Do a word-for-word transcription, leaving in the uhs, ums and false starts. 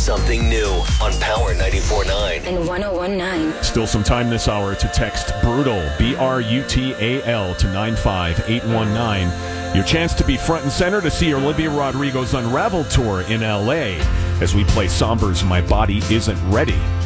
something new on Power ninety-four point nine and one oh one point nine. Still some time this hour to text BRUTAL, B R U T A L, to nine five eight one nine. Your chance to be front and center to see Olivia Rodrigo's Unraveled tour in L A as we play Somber's My Body Isn't Ready.